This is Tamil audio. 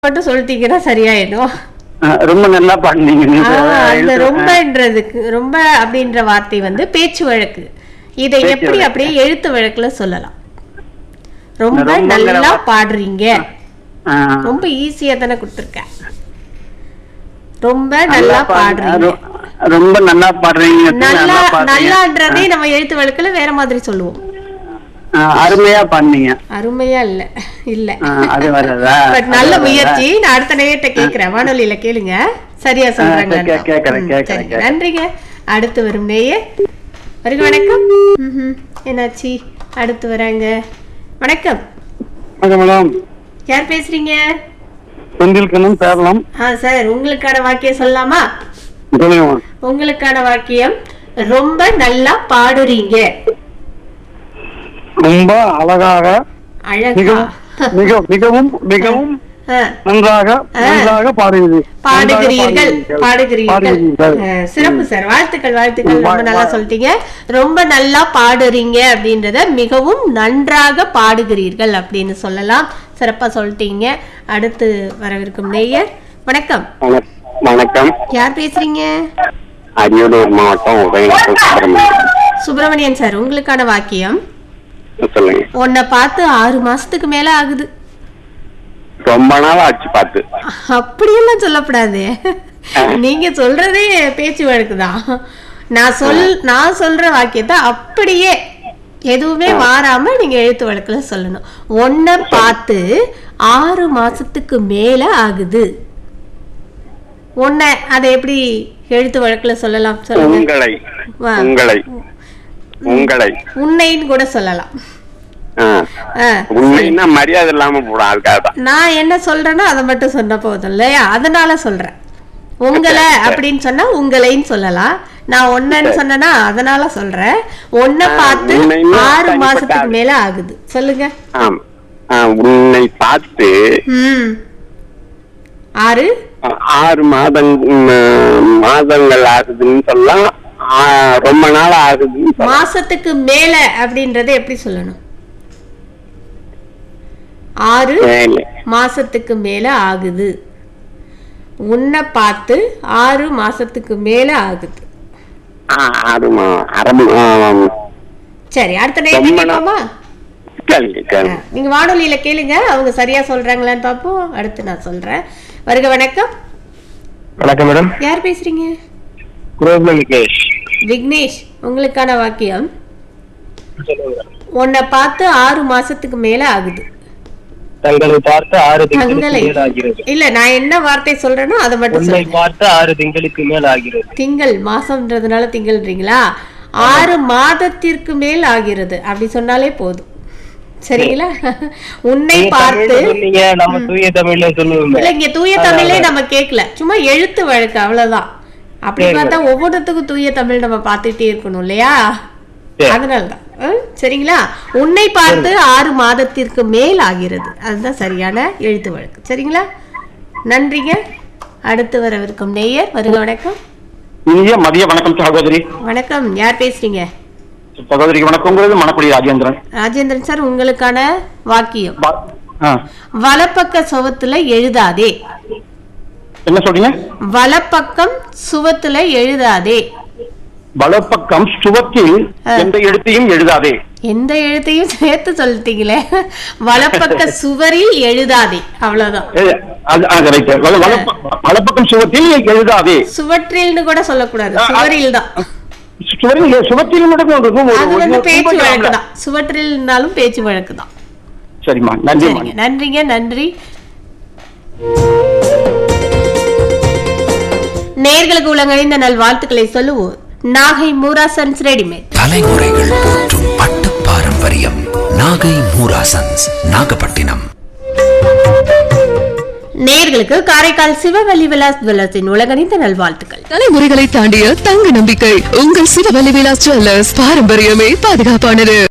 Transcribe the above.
மட்டும் சொல்லிட்டீங்கன்னா சரியாயிடும். ரொம்ப நல்லா பாடுனீங்க அந்த ரொம்பன்றதுக்கு ரொம்ப அப்படின்ற வார்த்தை வந்து பேச்சு வழக்கு. இதை எப்படி அப்படியே எழுத்து வழக்குல சொல்லலாம்? ரொம்ப நல்லா பாடுறீங்க. ரொம்ப ஈஸியா தானே கொடுத்துருக்கேன். ரொம்ப நல்லா பாடுறீங்க. ரொம்ப நல்லா பாடுறீங்க. நல்லான்றதே நம்ம எழுத்து வழக்குல வேற மாதிரி சொல்லுவோம். அருமையா பாடுனீங்க. அருமையா இல்ல இல்ல அது வரதா? பட் நல்ல முயற்சி. நான் அடுத்த நேரத்தை கேக்குறேன், வானொலியில கேளுங்க, சரியா சொல்றாங்க. நன்றிங்க. அடுத்து வரும் நேயர். வருக வணக்கம். என்னாச்சு? அடுத்து வராங்க. வணக்கம். மேடம் யார் பேசுறீங்க? செந்தில்கண்ணன் பேரலாம். சார், உங்களுக்கான வாக்கியம் சொல்லலாமா? உங்களுக்கான வாக்கியம், ரொம்ப நல்லா பாடுறீங்க. ரொம்ப அழகாக, மிகவும் மிகவும் நன்றாக பாடுகிறீர்கள். சிறப்பு சார், வாழ்த்துக்கள் வாழ்த்துக்கள். ரொம்ப நல்லா சொல்லிட்டீங்க. ரொம்ப நல்லா பாடுறீங்க அப்படின்றத மிகவும் நன்றாக பாடுகிறீர்கள் அப்படின்னு சொல்லலாம். சிறப்பா சொல்லிட்டீங்க. அடுத்து வரவிருக்கும் நேயர். வணக்கம். வணக்கம். யார் பேசுறீங்க? அரியலூர் மாவட்டம் சுப்பிரமணியன் சார், உங்களுக்கான வாக்கியம், உன்னை பார்த்து 6 மாசத்துக்கு மேல ஆகுது. ரொம்ப நாள் ஆச்சு பார்த்து. அப்படியெல்லாம் சொல்லப்படாது. நீங்க சொல்றதே பேச்சு வழக்குதான். நான் சொல்ற வாக்கியத்தை அப்படியே எதுவுமே மாறாம நீங்க எழுத்து வழக்குல சொல்லணும். உன்னை பார்த்து 6 மாசத்துக்கு மேல ஆகுது. உன்னை அதை எப்படி எழுத்து வழக்குல சொல்லலாம்? சொல்லுங்க. உன்னைன்னு கூட சொல்லலாம். மரியாதை இல்லாம நான் என்ன சொல்றேன்னா அதை மட்டும் சொன்ன போதும் இல்லையா? அதனால சொல்றேன். உங்களை அப்படின்னு சொன்னா உங்களைன்னு சொல்லலாம். நான் ஒன்னு சொன்னா அதனால சொல்றேன். ஒன்ன பார்த்து 6 மாசத்துக்கு மேல ஆகுது. சொல்லுங்க. உன்னை பார்த்து 6 மாதங்கள் ஆகுதுன்னு சொல்லலாம். ரொம்ப நாள் ஆகுது. மாசத்துக்கு மேல அப்படின்றத எப்படி சொல்லணும்? 6 மாசத்துக்கு மேல ஆகுது. உன்னை பார்த்து 6 மாசத்துக்கு மேல ஆகுது. சரி, அடுத்த நேரமா நீங்க வானொலியில கேளுங்க, அவங்க சரியா சொல்றாங்களான்னு பாப்போம். அடுத்து நான் சொல்றேன். வருக வணக்கம். வணக்கம் மேடம். யார் பேசுறீங்க? விக்னேஷ். உங்களுக்கான வாக்கியம், உன்னை பார்த்து 6 மாசத்துக்கு மேல ஆகுது. தங்களை பார்த்து 6 திங்களுக்கு மேல் ஆகிறது. இல்ல, நான் என்ன வார்த்தை சொல்றேனோ அதை மட்டும் சொல்லுங்க. உன்னை பார்த்து 6 திங்களுக்கு மேல் ஆகிறது. திங்கள் மாசம்ன்றதுனால திங்கள்ன்றீங்களா? 6 மாதத்திற்கு மேல் ஆகிறது அப்படி சொன்னாலே போதும். சரிங்களா? உன்னை பார்த்து நம்ம தூய தமிழ்ல சொல்லுவோம். இல்ல, இங்க தூய தமிழே நம்ம கேட்கல, சும்மா எழுத்து வழக்கு, அவ்வளவுதான். அப்படி பார்த்தா ஒவ்வொருத்துக்கும் தூய தமிழ் நம்ம பார்த்துட்டே இருக்கணும் இல்லையா? அதனாலதான். சரிங்களா? உன்னை பார்த்து 6 மாதத்திற்கு மேல் ஆகிறது, அதுதான் சரியான எழுத்து வழக்கு. சரிங்களா? நன்றிங்க. அடுத்து வரவிருக்கும் நேயர். வருக வணக்கம். மதிய வணக்கம் சகோதரி. வணக்கம். யார் பேசுறீங்க? சகோதரிக்கு வணக்கம். மணக்குடி ராஜேந்திரன். ராஜேந்திரன் சார், உங்களுக்கான வாக்கியம், வலப்பக்க சுவத்துல எழுதாதே. என்ன சொல்றீங்க? வலப்பக்கம் சுவத்துல எழுதாதே. வலப்பக்கம் சுவத்தில் எந்த எழுத்தையும் எழுதாதே. எந்த எழுத்தையும் சேர்த்து சொல்லிட்டீங்களே. வலப்பக்க சுவரில் எழுதாதே, அவ்வளவுதான். வலப்பக்கம் சுவத்தில் எழுதாதே. சுவற்றில்னு கூட சொல்லக்கூடாது, சுவரில் தான். பேச்சு வழக்கு தான். சுவற்றில்னாலும் பேச்சு வழக்கு தான். சரிம்மா, நன்றி. நன்றிங்க. நன்றி. நேயர்களுக்கு உலகறிந்த நல்வாழ்த்துக்களை சொல்லுவோம். நாகை மூராசன்ஸ் ரெடிமேட். தலைமுறைகள் போற்றும் பட்டு பாரம்பரியம் நாகை மூராசன்ஸ், நாகப்பட்டினம். நேயர்களுக்கு காரைக்கால் சிவவல்லி விலாஸ் ஜுவல்லர்ஸின் உலகறிந்த நல்வாழ்த்துக்கள். தலைமுறைகளை தாண்டிய தங்க நம்பிக்கை உங்கள் சிவவல்லி விலாஸ் ஜுவல்லர்ஸ். பாரம்பரியமே பாதுகாப்பானது.